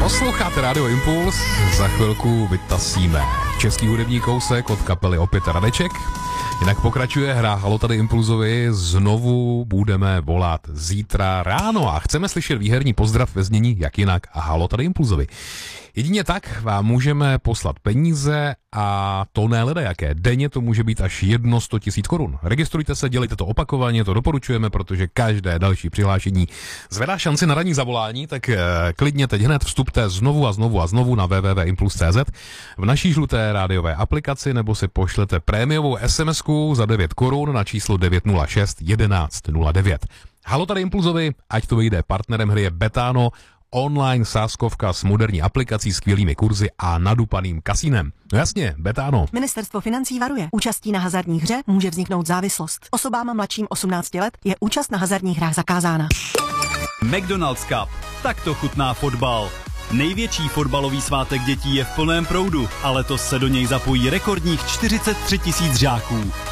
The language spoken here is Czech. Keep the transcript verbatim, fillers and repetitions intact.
Posloucháte Rádio Impuls, za chvilku vytasíme český hudební kousek od kapely Opět Radeček. Jinak pokračuje hra Halo tady Impulzovi, znovu budeme volat zítra ráno a chceme slyšet výherní pozdrav ve znění jak jinak a Halo tady Impulzovi. Jedině tak vám můžeme poslat peníze a to ne leda jaké. Denně to může být až jedno sto tisíc korun. Registrujte se, dělejte to opakovaně, to doporučujeme, protože každé další přihlášení zvedá šanci na ranní zavolání, tak eh, klidně teď hned vstupte znovu a znovu a znovu na w w w tečka impuls tečka c z v naší žluté rádiové aplikaci nebo si pošlete prémiovou SMSku za devět korun na číslo devět nula šest jedenáct nula devět. Halo tady Impulzovi, ať to vyjde, partnerem hry je Betano, online sázkovka s moderní aplikací, skvělými kurzy a nadupaným kasínem. No jasně, Betano. Ministerstvo financí varuje. Účastí na hazardní hře může vzniknout závislost. Osobám mladším osmnácti let je účast na hazardních hrách zakázána. McDonald's Cup. Tak to chutná fotbal. Největší fotbalový svátek dětí je v plném proudu, ale letos se do něj zapojí rekordních čtyřicet tři tisíc žáků.